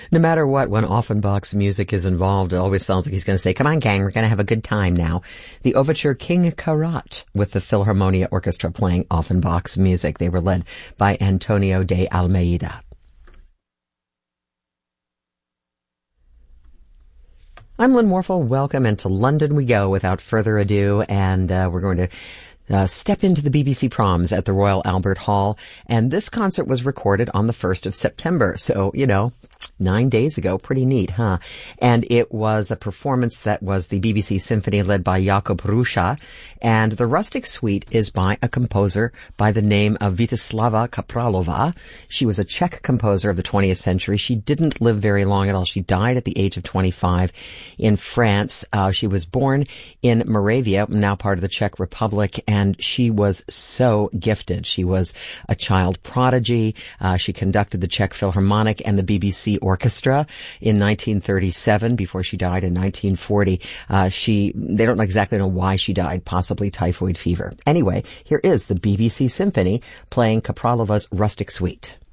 No matter what, when Offenbach's music is involved, it always sounds like he's going to say, come on, gang, we're going to have a good time now. The overture King Karat with the Philharmonia Orchestra playing Offenbach's music. They were led by Antonio de Almeida. I'm Lynn Warfel. Welcome, and to London we go without further ado, and we're going to step into the BBC Proms at the Royal Albert Hall. And this concert was recorded on the 1st of September. So, 9 days ago. Pretty neat, huh? And it was a performance that was the BBC Symphony led by Jakub Rusza. And the Rustic Suite is by a composer by the name of Vítězslava Kapralova. She was a Czech composer of the 20th century. She didn't live very long at all. She died at the age of 25 in France. She was born in Moravia, now part of the Czech Republic, and she was so gifted. She was a child prodigy. She conducted the Czech Philharmonic and the BBC Orchestra in 1937 before she died in 1940. They don't exactly know why she died, possibly typhoid fever. Anyway, here is the BBC Symphony playing Kapralova's Rustic Suite.